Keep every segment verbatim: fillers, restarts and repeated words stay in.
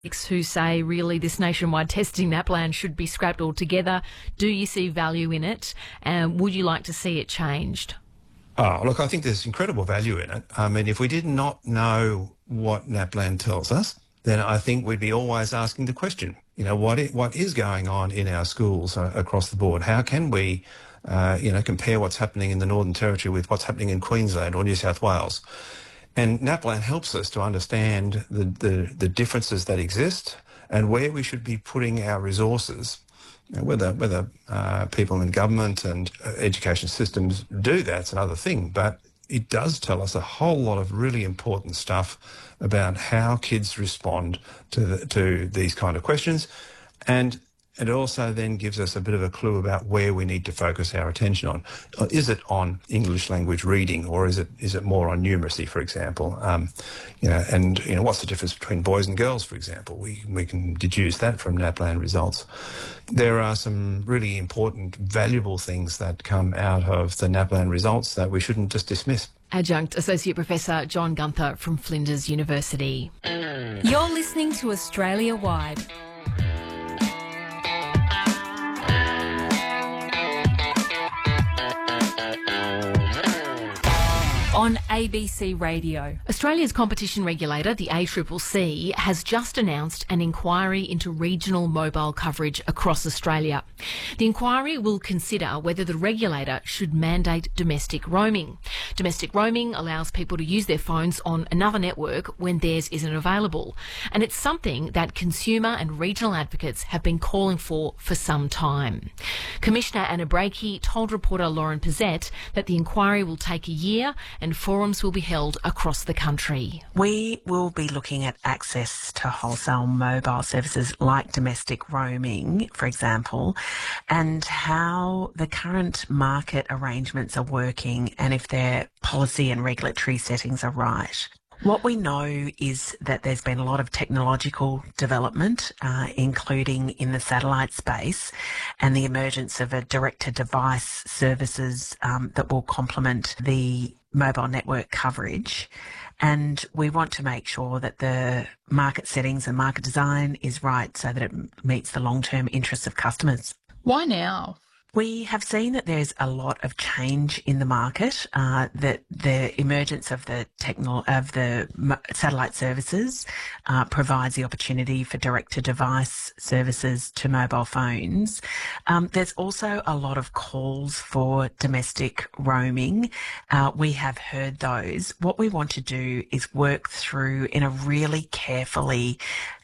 who say really this nationwide testing NAPLAN should be scrapped altogether. Do you see value in it? And would you like to see it changed? Oh, look, I think there's incredible value in it. I mean, if we did not know what NAPLAN tells us, then I think we'd be always asking the question, you know, what is, what is going on in our schools uh, across the board? How can we, uh, you know, compare what's happening in the Northern Territory with what's happening in Queensland or New South Wales? And NAPLAN helps us to understand the, the, the differences that exist and where we should be putting our resources. You know, whether whether uh, people in government and uh, education systems do that's another thing, but it does tell us a whole lot of really important stuff about how kids respond to the, to these kind of questions, and it also then gives us a bit of a clue about where we need to focus our attention on. Is it on English language reading, or is it is it more on numeracy, for example? Um, you know, and you know, what's the difference between boys and girls, for example? We we can deduce that from NAPLAN results. There are some really important, valuable things that come out of the NAPLAN results that we shouldn't just dismiss. Adjunct Associate Professor John Gunther from Flinders University. You're listening to Australia Wide. On A B C Radio. Australia's competition regulator, the A C C C, has just announced an inquiry into regional mobile coverage across Australia. The inquiry will consider whether the regulator should mandate domestic roaming. Domestic roaming allows people to use their phones on another network when theirs isn't available, and it's something that consumer and regional advocates have been calling for for some time. Commissioner Anna Breakey told reporter Lauren Pizzette that the inquiry will take a year and forums will be held across the country. We will be looking at access to wholesale mobile services like domestic roaming, for example, and how the current market arrangements are working and if their policy and regulatory settings are right. What we know is that there's been a lot of technological development, uh, including in the satellite space, and the emergence of a direct-to-device services um, that will complement the mobile network coverage. And we want to make sure that the market settings and market design is right so that it meets the long-term interests of customers. Why now? We have seen that there's a lot of change in the market, uh, that the emergence of the techno- of the satellite services uh, provides the opportunity for direct-to-device services to mobile phones. Um, there's also a lot of calls for domestic roaming. Uh, we have heard those. What we want to do is work through in a really carefully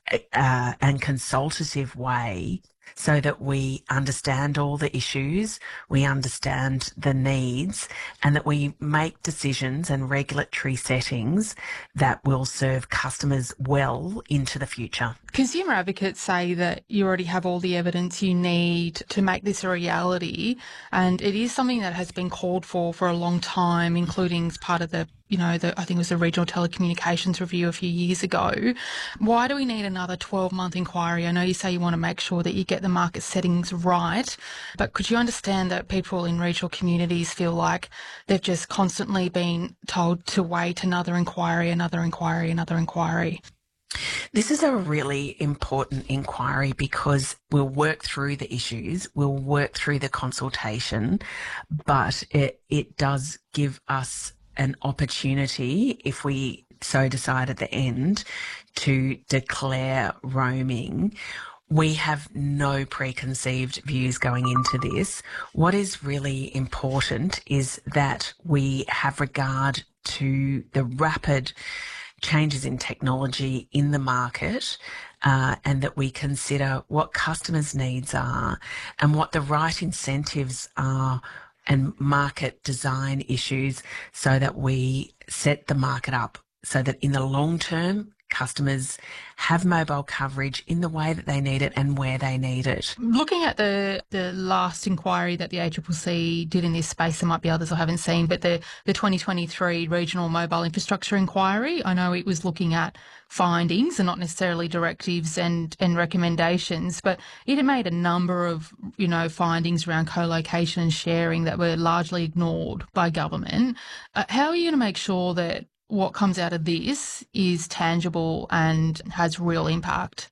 uh, and consultative way so that we understand all the issues, we understand the needs, and that we make decisions and regulatory settings that will serve customers well into the future. Consumer advocates say that you already have all the evidence you need to make this a reality, and it is something that has been called for for a long time, including as part of the you know, the, I think it was the Regional Telecommunications Review a few years ago. Why do we need another twelve-month inquiry? I know you say you want to make sure that you get the market settings right, but could you understand that people in regional communities feel like they've just constantly been told to wait another inquiry, another inquiry, another inquiry? This is a really important inquiry because we'll work through the issues, we'll work through the consultation, but it, it does give us an opportunity, if we so decide at the end, to declare roaming. We have no preconceived views going into this. What is really important is that we have regard to the rapid changes in technology in the market, uh, and that we consider what customers' needs are and what the right incentives are and market design issues so that we set the market up so that in the long term, customers have mobile coverage in the way that they need it and where they need it. Looking at the, the last inquiry that the A C C C did in this space, there might be others I haven't seen, but the, the twenty twenty-three Regional Mobile Infrastructure Inquiry, I know it was looking at findings and not necessarily directives and, and recommendations, but it made a number of, you know, findings around co-location and sharing that were largely ignored by government. Uh, how are you going to make sure that what comes out of this is tangible and has real impact?